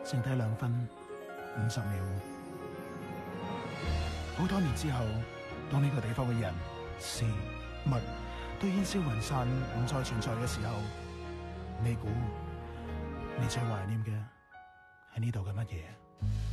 剩低2分50秒。好多年之後，當呢個地方嘅人、事、物都煙消雲散，唔再存在嘅時候，你估你最懷念嘅係呢度嘅乜嘢？